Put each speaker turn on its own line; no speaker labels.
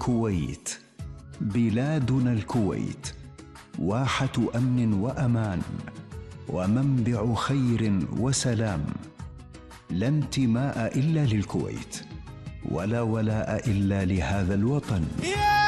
الكويت، بلادنا الكويت واحة أمن وأمان ومنبع خير وسلام. لا انتماء إلا للكويت، ولا ولاء إلا لهذا الوطن.